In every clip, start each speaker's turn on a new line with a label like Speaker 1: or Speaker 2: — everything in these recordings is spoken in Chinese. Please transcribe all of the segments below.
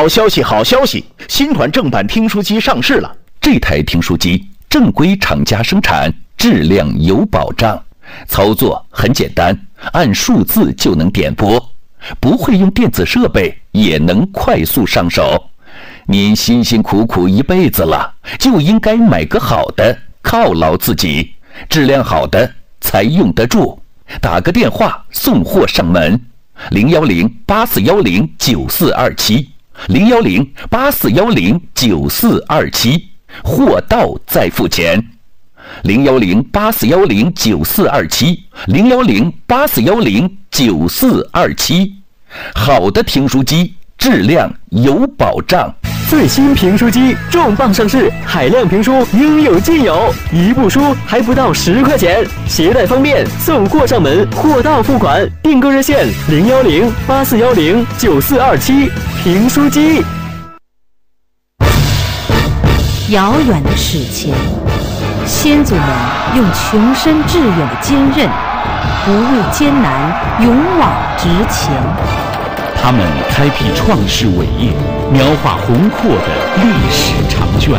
Speaker 1: 好消息，好消息！新款正版听书机上市了。
Speaker 2: 这台听书机正规厂家生产，质量有保障，操作很简单，按数字就能点播，不会用电子设备也能快速上手。您辛辛苦苦一辈子了，就应该买个好的，犒劳自己。质量好的才用得住。打个电话送货上门，010-8410-9427，010-8410-9427，货到再付钱。010-8410-9427，010-8410-9427，好的听书机，质量有保障。
Speaker 3: 最新评书机重磅上市，海量评书应有尽有，一部书还不到10块钱，携带方便，送货上门，货到付款。订购热线010-8410-9427，评书机。
Speaker 4: 遥远的史前，先祖们用穷深致远的坚韧，不畏艰难，勇往直前。
Speaker 5: 他们开辟创世伟业，描画宏阔的历史长卷，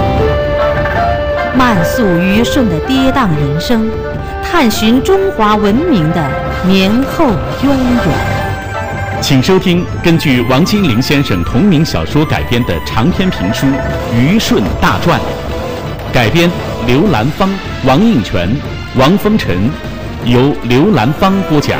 Speaker 4: 慢速愚顺的跌宕人生，探寻中华文明的年后渊源。
Speaker 5: 请收听根据王金陵先生同名小说改编的长篇评书《虞舜大传》，改编刘兰芳、王应权、王风尘，由刘兰芳播讲。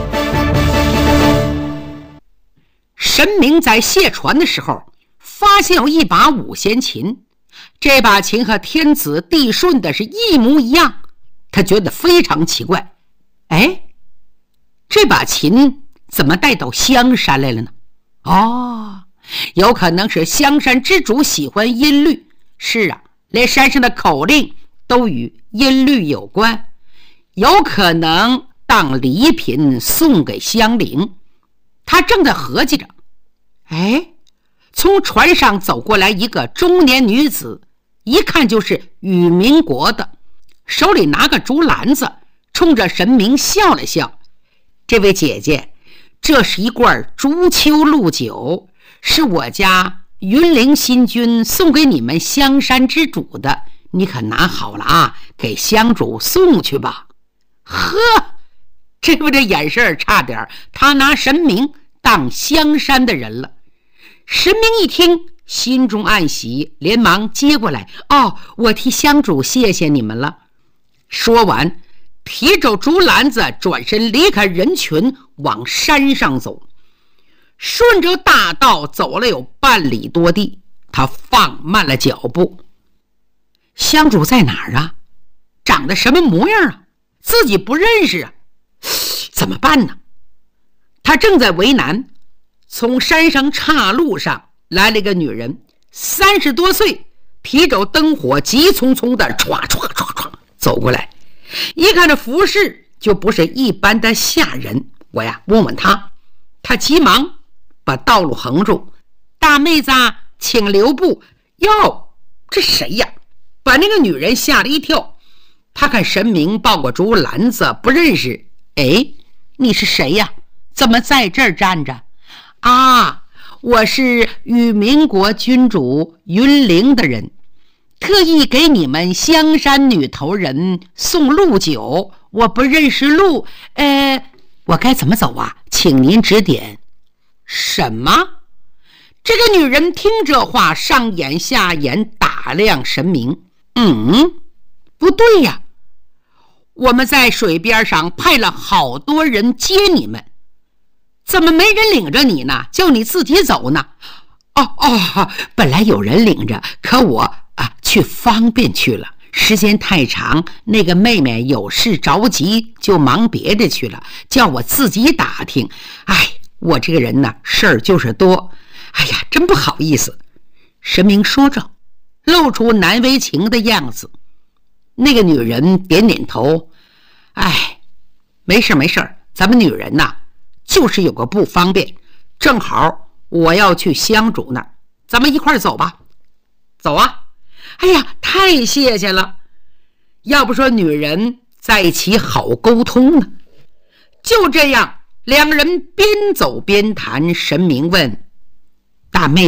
Speaker 6: 神明在卸船的时候发现有一把五弦琴，这把琴和天子地顺的是一模一样，他觉得非常奇怪。哎，这把琴怎么带到香山来了呢？哦，有可能是香山之主喜欢音律。是啊，连山上的口令都与音律有关，有可能当礼品送给香菱。他正在合计着，哎，从船上走过来一个中年女子，一看就是宇民国的，手里拿个竹篮子，冲着神明笑了笑。这位姐姐，这是一罐竹秋露酒，是我家云陵新君送给你们香山之主的，你可拿好了啊，给香主送去吧。呵，这不这眼神差点他拿神明当香山的人了。神明一听，心中暗喜，连忙接过来，哦，我替香主谢谢你们了。说完，提着竹篮子转身离开人群，往山上走。顺着大道走了有半里多地，他放慢了脚步。香主在哪儿啊？长得什么模样啊？自己不认识啊，怎么办呢？他正在为难，从山上岔路上来了一个女人，30多岁，提着灯火，急匆匆的唰唰唰唰走过来。一看这服饰就不是一般的下人，我呀问问他，他急忙把道路横住，大妹子啊，请留步。哟，这谁呀？把那个女人吓了一跳。他看神明抱过竹篮子，不认识。哎，你是谁呀？怎么在这儿站着？啊，我是宇民国君主云陵的人，特意给你们香山女头人送路酒，我不认识路，我该怎么走啊？请您指点。什么？这个女人听这话，上眼下眼打量神明。不对呀，我们在水边上派了好多人接你们，怎么没人领着你呢？叫你自己走呢？本来有人领着，可我去方便去了，时间太长，那个妹妹有事着急，就忙别的去了，叫我自己打听。我这个人呢，事儿就是多，真不好意思。神明说着，露出难为情的样子。那个女人点点头，没事没事，咱们女人呐，就是有个不方便，正好我要去香主那儿，咱们一块儿走吧。走啊！太谢谢了，要不说女人在一起好沟通呢。就这样，两人边走边谈。神明问大妹